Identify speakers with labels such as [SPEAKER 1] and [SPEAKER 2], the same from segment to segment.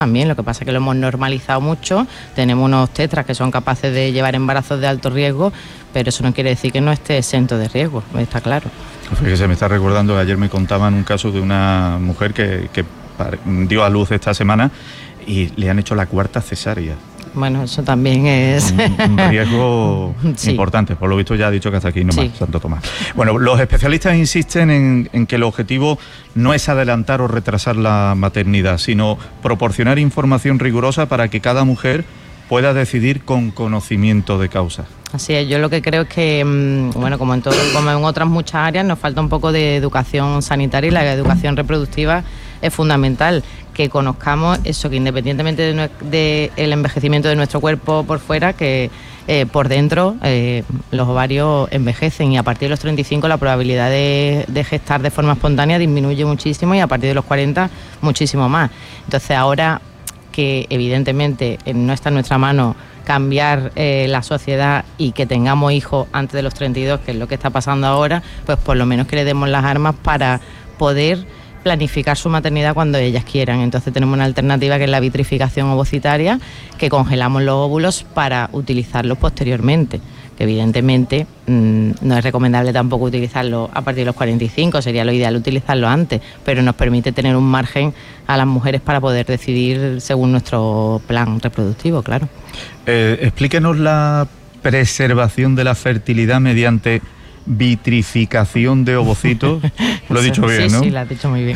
[SPEAKER 1] también, lo que pasa es que lo hemos normalizado mucho, tenemos unos tetras que son capaces de llevar embarazos de alto riesgo, pero eso no quiere decir que no esté exento de riesgo, está claro.
[SPEAKER 2] Fíjese, me está recordando que ayer me contaban un caso de una mujer que dio a luz esta semana y le han hecho la 4ª cesárea.
[SPEAKER 1] Bueno, eso también es
[SPEAKER 2] un riesgo
[SPEAKER 1] sí.
[SPEAKER 2] Importante. Por lo visto ya ha dicho que hasta aquí no más,
[SPEAKER 1] sí.
[SPEAKER 2] Santo Tomás. Bueno, los especialistas insisten en que el objetivo no es adelantar o retrasar la maternidad, sino proporcionar información rigurosa para que cada mujer pueda decidir con conocimiento de causa.
[SPEAKER 1] Así es, yo lo que creo es que, bueno, como en otras muchas áreas, nos falta un poco de educación sanitaria y la educación reproductiva es fundamental, que conozcamos eso, que independientemente del envejecimiento de nuestro cuerpo por fuera, que por dentro los ovarios envejecen y a partir de los 35 la probabilidad de gestar de forma espontánea disminuye muchísimo y a partir de los 40 muchísimo más. Entonces ahora que evidentemente no está en nuestra mano cambiar la sociedad y que tengamos hijos antes de los 32, que es lo que está pasando ahora, pues por lo menos que le demos las armas para poder planificar su maternidad cuando ellas quieran. Entonces tenemos una alternativa que es la vitrificación ovocitaria, que congelamos los óvulos para utilizarlos posteriormente, que evidentemente no es recomendable tampoco utilizarlo a partir de los 45, sería lo ideal utilizarlo antes, pero nos permite tener un margen a las mujeres para poder decidir según nuestro plan reproductivo, claro.
[SPEAKER 2] Explíquenos la preservación de la fertilidad mediante vitrificación de ovocitos. Lo he dicho bien,
[SPEAKER 1] sí,
[SPEAKER 2] ¿no?
[SPEAKER 1] Sí, lo has dicho muy bien.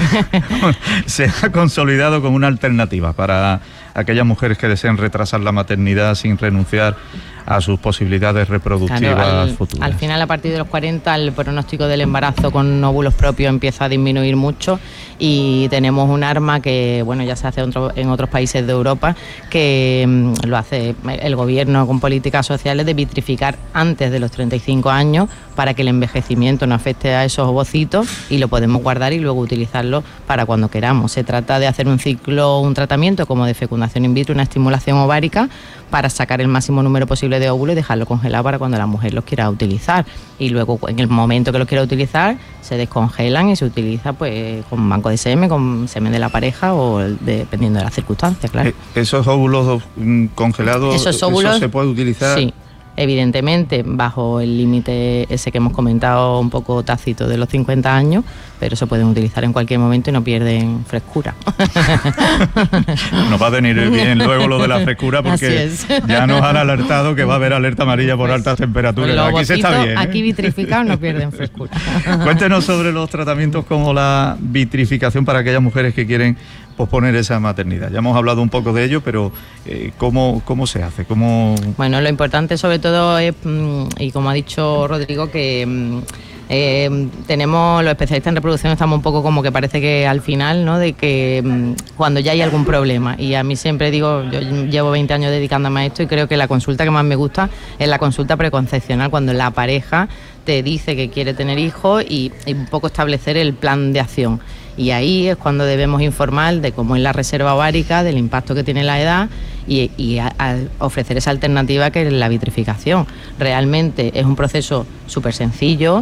[SPEAKER 2] Se ha consolidado como una alternativa para aquellas mujeres que deseen retrasar la maternidad sin renunciar a sus posibilidades reproductivas futuras.
[SPEAKER 1] Al final, a partir de los 40, el pronóstico del embarazo con óvulos propios empieza a disminuir mucho y tenemos un arma que, bueno, ya se hace en otros países de Europa, que lo hace el gobierno con políticas sociales de vitrificar antes de los 35 años para que el envejecimiento no afecte a esos ovocitos y lo podemos guardar y luego utilizarlo para cuando queramos. Se trata de hacer un tratamiento como de fecundación in vitro, una estimulación ovárica, para sacar el máximo número posible de óvulos y dejarlo congelado para cuando la mujer los quiera utilizar. Y luego, en el momento que los quiera utilizar, se descongelan y se utiliza pues con banco de semen, con semen de la pareja o dependiendo de las circunstancias, claro.
[SPEAKER 2] ¿Esos óvulos congelados,
[SPEAKER 1] esos óvulos,
[SPEAKER 2] eso se puede utilizar?
[SPEAKER 1] Sí. Evidentemente bajo el límite ese que hemos comentado un poco tácito de los 50 años, pero se pueden utilizar en cualquier momento y no pierden frescura.
[SPEAKER 2] Nos va a venir bien luego lo de la frescura porque ya nos han alertado que va a haber alerta amarilla por altas temperaturas.
[SPEAKER 1] Los
[SPEAKER 2] aquí se está bien,
[SPEAKER 1] aquí vitrificados no pierden frescura.
[SPEAKER 2] Cuéntenos sobre los tratamientos como la vitrificación para aquellas mujeres que quieren posponer esa maternidad. Ya hemos hablado un poco de ello, pero ¿cómo se hace?
[SPEAKER 1] Bueno, lo importante sobre todo es, y como ha dicho Rodrigo, que tenemos los especialistas en reproducción, estamos un poco como que parece que al final, ¿no?, de que cuando ya hay algún problema, y a mí siempre digo, yo llevo 20 años dedicándome a esto y creo que la consulta que más me gusta es la consulta preconcepcional, cuando la pareja te dice que quiere tener hijos y un poco establecer el plan de acción. Y ahí es cuando debemos informar de cómo es la reserva ovárica, del impacto que tiene la edad y a ofrecer esa alternativa que es la vitrificación. Realmente es un proceso súper sencillo,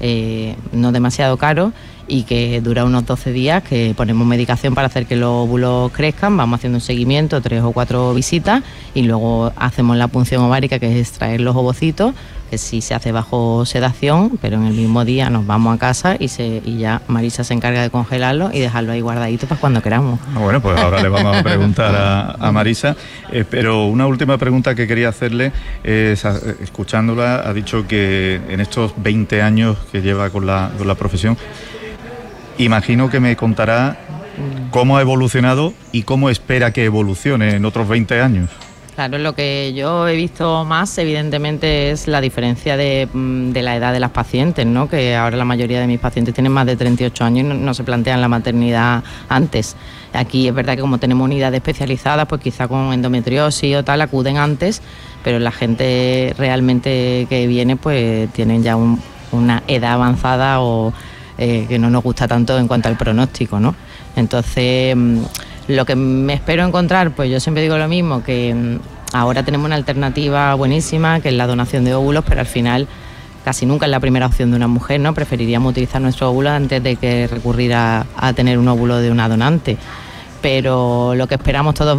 [SPEAKER 1] no demasiado caro y que dura unos 12 días, que ponemos medicación para hacer que los óvulos crezcan, vamos haciendo un seguimiento, 3 o 4 visitas y luego hacemos la punción ovárica, que es extraer los ovocitos, que sí se hace bajo sedación, pero en el mismo día nos vamos a casa y ya Marisa se encarga de congelarlo y dejarlo ahí guardadito para cuando queramos.
[SPEAKER 2] Bueno, pues ahora le vamos a preguntar a Marisa, pero una última pregunta que quería hacerle es, escuchándola, ha dicho que en estos 20 años que lleva con la profesión, imagino que me contará cómo ha evolucionado y cómo espera que evolucione en otros 20 años.
[SPEAKER 1] Claro, lo que yo he visto más, evidentemente, es la diferencia de la edad de las pacientes, ¿no? Que ahora la mayoría de mis pacientes tienen más de 38 años y no se plantean la maternidad antes. Aquí es verdad que como tenemos unidades especializadas, pues quizá con endometriosis o tal acuden antes, pero la gente realmente que viene pues tienen ya una edad avanzada o que no nos gusta tanto en cuanto al pronóstico, ¿no? Entonces, lo que me espero encontrar, pues yo siempre digo lo mismo, que ahora tenemos una alternativa buenísima, que es la donación de óvulos, pero al final casi nunca es la primera opción de una mujer, ¿no? Preferiríamos utilizar nuestro óvulo antes de que recurrir a tener un óvulo de una donante. pero lo que esperamos todos